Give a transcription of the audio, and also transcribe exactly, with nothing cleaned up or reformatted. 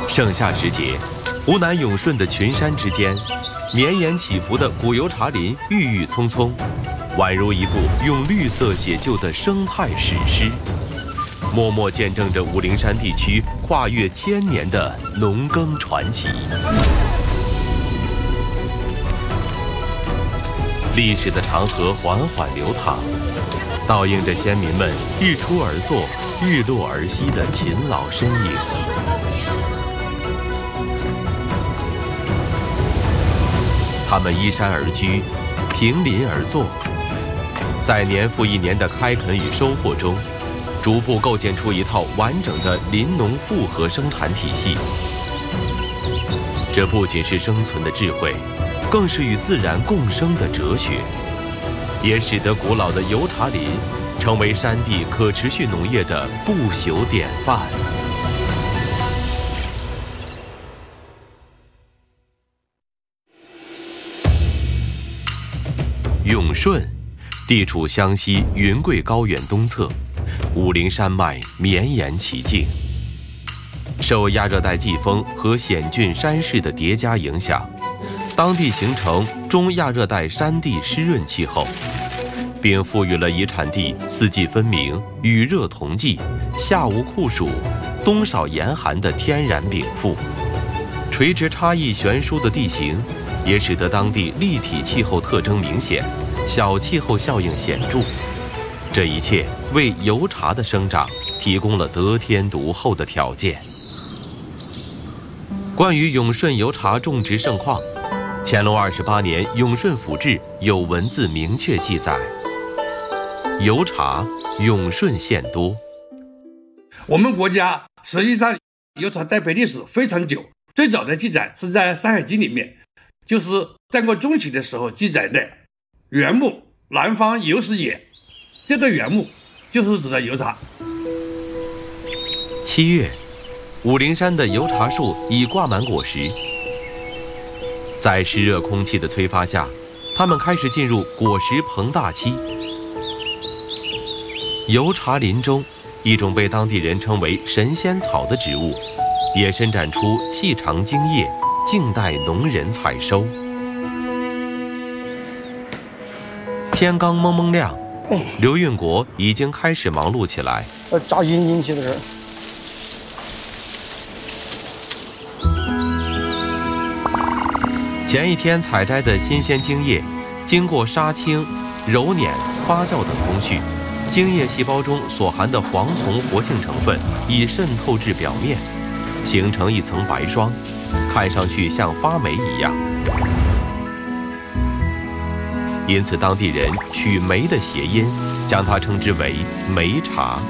盛夏时节，湖南永顺的群山之间，绵延起伏的古油茶林郁郁葱葱，宛如一部用绿色写就的生态史诗，默默见证着武陵山地区跨越千年的农耕传奇。历史的长河缓缓流淌，倒映着先民们日出而作、日落而息的勤劳身影。他们依山而居，平林而坐，在年复一年的开垦与收获中，逐步构建出一套完整的林农复合生产体系。这不仅是生存的智慧，更是与自然共生的哲学，也使得古老的油茶林成为山地可持续农业的不朽典范。永顺地处湘西云贵高原东侧，武陵山脉绵延其境。受亚热带季风和险峻山势的叠加影响，当地形成中亚热带山地湿润气候，并赋予了以产地四季分明、雨热同季、夏无酷暑、冬少严寒的天然禀赋。垂直差异悬殊的地形，也使得当地立体气候特征明显，小气候效应显著。这一切为油茶的生长提供了得天独厚的条件。关于永顺油茶种植盛况，乾隆二十八年永顺府志有文字明确记载：油茶永顺县多。 我们国家实际上油茶栽培历史非常久，最早的记载是在《山海经》里面，就是战国中期的时候记载的“原木南方有史也”，这个原木就是指的油茶。 七月，武陵山的油茶树已挂满果实，在湿热空气的催发下，它们开始进入果实膨大期。油茶林中，一种被当地人称为神仙草的植物，也伸展出细长茎叶，静待农人采收。天刚蒙蒙亮，刘运国已经开始忙碌起来。 呃，扎阴进去的时候。 前一天采摘的新鲜茎叶，经过杀青、揉捻、发酵等工序，茎叶细胞中所含的黄酮活性成分已渗透至表面，形成一层白霜，看上去像发霉一样。因此，当地人取霉的谐音，将它称之为霉茶。